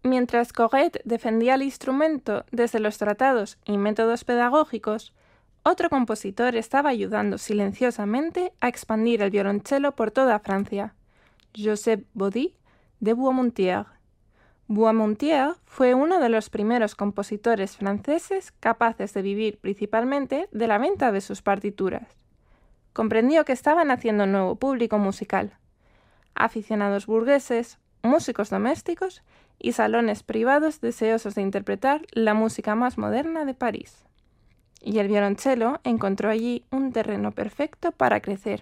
Mientras Corret defendía el instrumento desde los tratados y métodos pedagógicos, otro compositor estaba ayudando silenciosamente a expandir el violonchelo por toda Francia, Joseph Baudy de Beaumontier. Beaumontier fue uno de los primeros compositores franceses capaces de vivir principalmente de la venta de sus partituras. Comprendió que estaban haciendo un nuevo público musical: aficionados burgueses, músicos domésticos y salones privados deseosos de interpretar la música más moderna de París. Y el violonchelo encontró allí un terreno perfecto para crecer.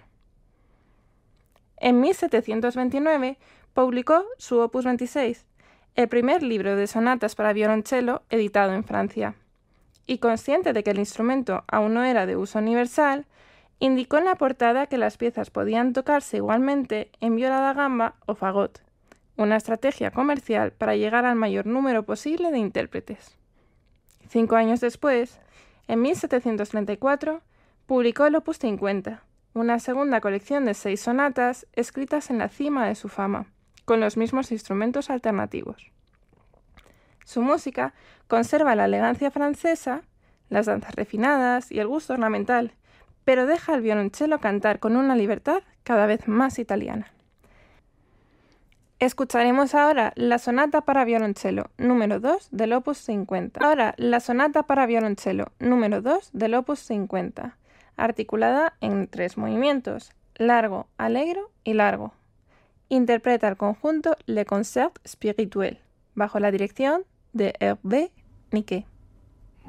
En 1729 publicó su Opus 26, el primer libro de sonatas para violonchelo editado en Francia, y consciente de que el instrumento aún no era de uso universal, indicó en la portada que las piezas podían tocarse igualmente en viola da gamba o fagot, una estrategia comercial para llegar al mayor número posible de intérpretes. 5 años después, en 1734, publicó el Opus 50, una segunda colección de 6 sonatas escritas en la cima de su fama, con los mismos instrumentos alternativos. Su música conserva la elegancia francesa, las danzas refinadas y el gusto ornamental, pero deja al violonchelo cantar con una libertad cada vez más italiana. Escucharemos ahora la sonata para violonchelo número 2 del Opus 50. Ahora la sonata para violonchelo número 2 del Opus 50, articulada en 3 movimientos: largo, allegro y largo. Interpreta el conjunto Le Concert Spirituel, bajo la dirección de Hervé Niquet.